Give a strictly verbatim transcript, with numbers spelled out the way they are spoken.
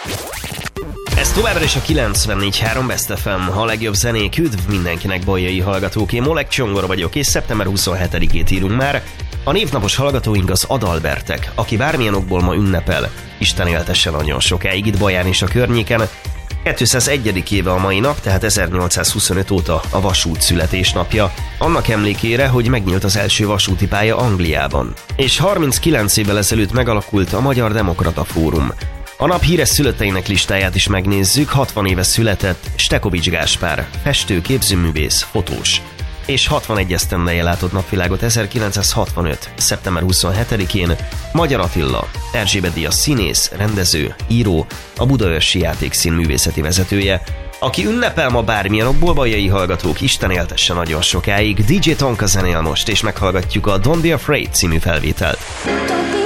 Ez továbbra is a kilencvennégy három Best ef em, a legjobb zenék. Üdv mindenkinek, bolyai hallgatók, én Molek Csongor vagyok, és szeptember huszonhetedikét írunk már. A névnapos hallgatóink az Adalbertek, aki bármilyen okból ma ünnepel. Isten éltesse nagyon sokáig itt Baján és a környéken. kétszázegyedik éve a mai nap, tehát ezernyolcszázhuszonöt óta a vasút születésnapja. Annak emlékére, hogy megnyílt az első vasúti pálya Angliában. És harminckilenc évvel ezelőtt megalakult a Magyar Demokrata Fórum. A nap híres szülötteinek listáját is megnézzük. hatvan éve született Stekovics Gáspár, festő, képzőművész, fotós. És hatvanegy esztendeje látott napvilágot ezerkilencszázhatvanöt. szeptember huszonhetedikén Magyar Attila, Erzsébet-díjas színész, rendező, író, a Budaörsi Játékszín művészeti vezetője, aki ünnepel ma bármilyen okból, bajai hallgatók, Isten éltesse nagyon sokáig. dé dzsé Tonka zenél most, és meghallgatjuk a Don't Be Afraid című felvételt.